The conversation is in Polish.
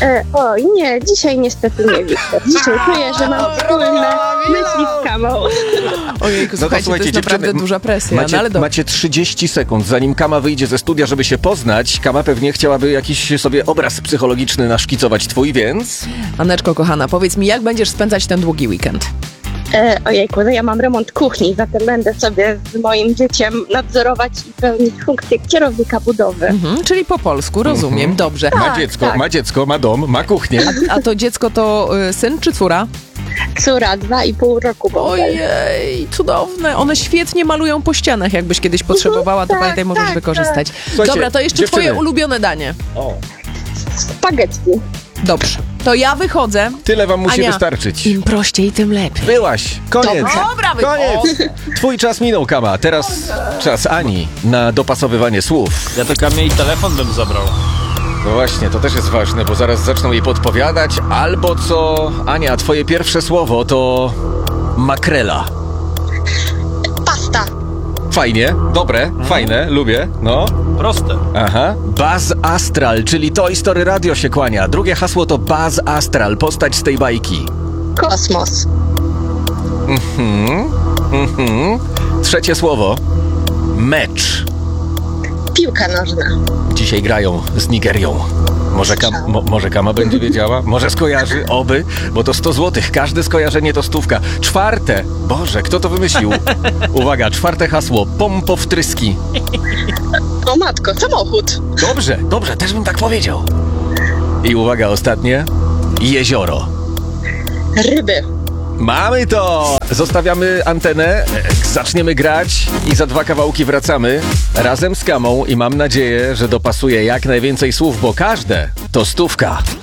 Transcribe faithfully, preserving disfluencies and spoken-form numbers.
E, oj, nie, dzisiaj niestety nie widzę. Dzisiaj czuję, że mam wspólne myśli z kamą. Ojejku, No to słuchajcie, to jest naprawdę dziewczyny, duża presja, macie, no ale dobrze. macie trzydzieści sekund, zanim Kama wyjdzie ze studia, żeby się poznać. Kama pewnie chciałaby jakiś sobie obraz psychologiczny naszkicować twój, więc... Aneczko, kochana, powiedz mi, jak będziesz spędzać ten długi weekend? E, ojejku, no ja mam remont kuchni, zatem będę sobie z moim dzieciem nadzorować i pełnić funkcję kierownika budowy. Mhm, czyli po polsku, rozumiem, Mhm. dobrze. Ma Tak, dziecko, tak. ma dziecko, ma dom, ma kuchnię. A to dziecko to y, syn czy córa? Córa, dwa i pół roku bądź. Ojej, cudowne. One świetnie malują po ścianach. Jakbyś kiedyś potrzebowała, to tak, pamiętaj, możesz tak, wykorzystać. Słuchajcie, Dobra, to jeszcze dziewczyny. twoje ulubione danie. O. Spaghetti. Dobrze, to ja wychodzę. Tyle wam musi Ania, wystarczyć. Im prościej, tym lepiej. Byłaś. Koniec. Dobra, wy- Koniec. Twój czas minął, Kama. Teraz czas Ani na dopasowywanie słów. Ja to Kamie i telefon bym zabrał. No właśnie, to też jest ważne, bo zaraz zaczną jej podpowiadać. Albo co, Ania, twoje pierwsze słowo to makrela. Pasta. Fajnie, dobre, fajne, lubię, no. Proste. Aha. Buzz Astral, czyli Toy Story Radio się kłania. Drugie hasło to Buzz Astral, postać z tej bajki. Kosmos. Mhm, mhm. Trzecie słowo. Mecz. Piłka nożna. Dzisiaj grają z Nigerią. Może, kam, mo, może Kama będzie wiedziała? Może skojarzy? Oby, bo to sto złotych. Każde skojarzenie to stówka. Czwarte. Boże, kto to wymyślił? Uwaga, czwarte hasło. Pompowtryski. O matko, samochód. Dobrze, dobrze, też bym tak powiedział. I uwaga, ostatnie. Jezioro. Ryby. Mamy to! Zostawiamy antenę, zaczniemy grać i za dwa kawałki wracamy razem z Kamą i mam nadzieję, że dopasuje jak najwięcej słów, bo każde to stówka.